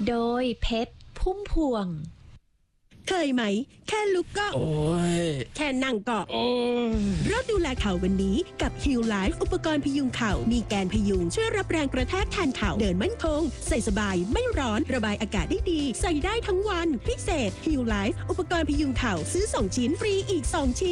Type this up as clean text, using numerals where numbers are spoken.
โดยเพชรพุ่มพวงเคยไหมแค่ลุกก็โอ้ยแค่นั่งก็โอ้ยเริ่มดูแลเข่าวันนี้กับ Heal Life อุปกรณ์พยุงเข่ามีแกนพยุงช่วยรับแรงกระแทกแทนเข่าเดินมั่นคงใส่สบายไม่ร้อนระบายอากาศได้ดีใส่ได้ทั้งวันพิเศษ Heal Life อุปกรณ์พยุงเข่าซื้อ2ชิ้นฟรีอีก2ชิ้น